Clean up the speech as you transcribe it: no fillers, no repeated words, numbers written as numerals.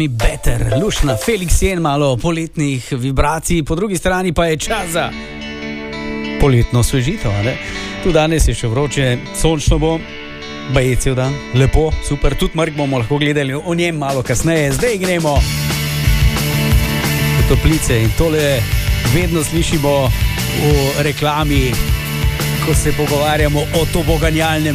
Better, lušna Felix Jen, malo poletnih vibracij, po drugi strani pa je čas za poletno svežito, ne? Tu danes je še vroče, sončno bo, baje cel dan, lepo, super, tudi Mrk bomo lahko gledali o njem malo kasneje, zdaj gremo v toplice in tole vedno slišimo v reklami, ko se pogovarjamo o toboganjalnem